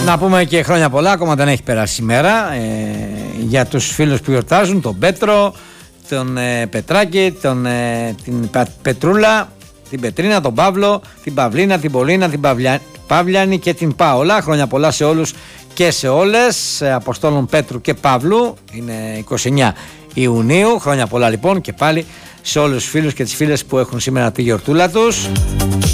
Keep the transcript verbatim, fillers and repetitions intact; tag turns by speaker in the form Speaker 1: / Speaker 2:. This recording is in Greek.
Speaker 1: Να πούμε και χρόνια πολλά, ακόμα δεν έχει περάσει η μέρα, ε, για τους φίλους που γιορτάζουν, τον Πέτρο, τον ε, Πετράκη, τον, ε, την Πα, Πετρούλα, την Πετρίνα, τον Παύλο, την Παυλίνα, την Πολίνα, την Παυλια, Παύλιανη και την Πάολα. Χρόνια πολλά σε όλους και σε όλες. Αποστόλων Πέτρου και Παύλου, είναι είκοσι εννέα Ιουνίου. Χρόνια πολλά λοιπόν και πάλι σε όλους τους φίλους και τις φίλες που έχουν σήμερα τη γιορτούλα τους.